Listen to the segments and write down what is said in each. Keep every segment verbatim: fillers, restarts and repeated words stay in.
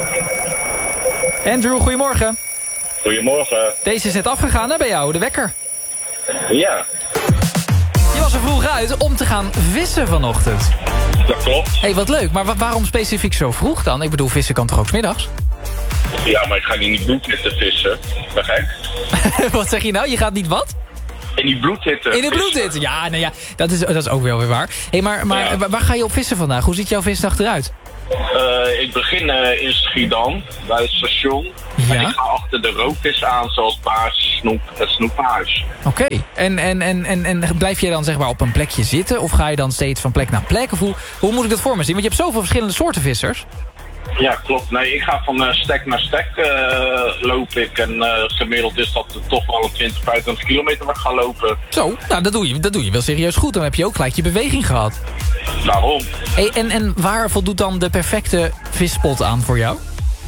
Andrew, goedemorgen. Goedemorgen. Deze is net afgegaan hè, bij jou, de wekker. Ja. Je was er vroeg uit om te gaan vissen vanochtend. Dat klopt. Hé, hey, wat leuk. Maar wa waarom specifiek zo vroeg dan? Ik bedoel, vissen kan toch ook 's middags? Ja, maar ik ga niet in die bloedhitte vissen. Ben gek? Wat zeg je nou? Je gaat niet wat? In die bloedhitte. In de bloedhitte? Ja, nou ja, dat is, dat is ook wel weer waar. Hé, hey, maar, maar Ja. waar ga je op vissen vandaag? Hoe ziet jouw visdag eruit? Uh, ik begin uh, in Schiedam, bij het station. Ja? En ik ga achter de rookvis aan, zoals baars, snoep en snoephaars. Oké. Okay. En, en, en, en, en blijf je dan zeg maar op een plekje zitten? Of ga je dan steeds van plek naar plek? Of hoe, hoe moet ik dat voor me zien? Want je hebt zoveel verschillende soorten vissers. Ja, klopt. Nee, ik ga van uh, stek naar stek uh, loop ik. En uh, gemiddeld is dat toch wel een twintig, vijfentwintig kilometer waar ik ga lopen. Zo, nou dat doe je, dat doe je wel serieus goed. Dan heb je ook gelijk je beweging gehad. Daarom. Hey, en, en waar voldoet dan de perfecte visspot aan voor jou?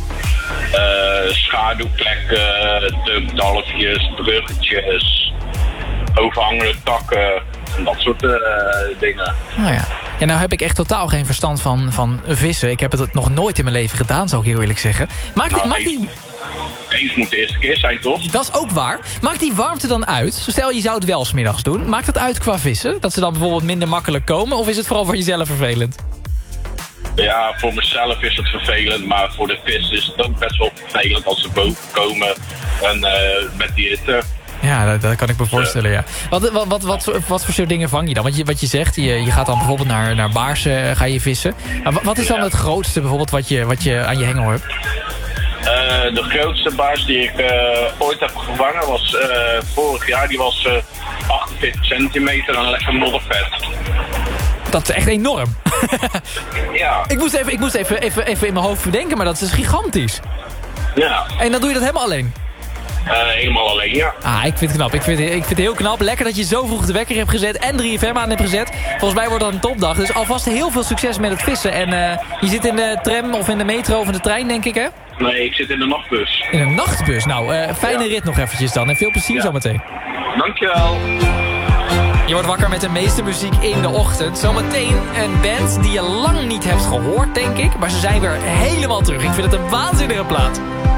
Uh, schaduwplekken, dukdalfjes, bruggetjes, overhangende takken, dat soort uh, dingen. Nou ja. Ja, nou heb ik echt totaal geen verstand van, van vissen. Ik heb het nog nooit in mijn leven gedaan, zou ik heel eerlijk zeggen. Maakt die, Nou, maakt die... Eens moet de eerste keer zijn, toch? Dat is ook waar. Maakt die warmte dan uit? Stel, je zou het wel 's middags doen. Maakt het uit qua vissen? Dat ze dan bijvoorbeeld minder makkelijk komen? Of is het vooral voor jezelf vervelend? Ja, voor mezelf is het vervelend, maar voor de vis is het ook best wel vervelend als ze boven komen en uh, met die hitte. Ja, dat, dat kan ik me voorstellen, ja. Wat, wat, wat, wat, wat voor soort dingen vang je dan? Want je, wat je zegt, je, je gaat dan bijvoorbeeld naar, naar baarsen, ga je vissen. Maar wat is dan het grootste bijvoorbeeld wat je, wat je aan je hengel hebt? Uh, de grootste baars die ik uh, ooit heb gevangen was uh, vorig jaar, die was uh, achtenveertig centimeter en lekker moddervet. Dat is echt enorm. Ja. Ik moest, even, ik moest even, even, even in mijn hoofd verdenken, maar dat is gigantisch. Ja. En dan doe je dat helemaal alleen? Uh, helemaal alleen, ja. Ah, ik vind het knap. Ik vind, ik vind het heel knap. Lekker dat je zo vroeg de wekker hebt gezet en drie F M aan hebt gezet. Volgens mij wordt dat een topdag. Dus alvast heel veel succes met het vissen. En uh, je zit in de tram of in de metro of in de trein, denk ik, hè? Nee, ik zit in de nachtbus. In een nachtbus? Nou, uh, fijne Ja. rit nog eventjes dan. En veel plezier Ja. zometeen. Dankjewel. Je wordt wakker met de meeste muziek in de ochtend. Zometeen een band die je lang niet hebt gehoord, denk ik. Maar ze zijn weer helemaal terug. Ik vind het een waanzinnige plaat.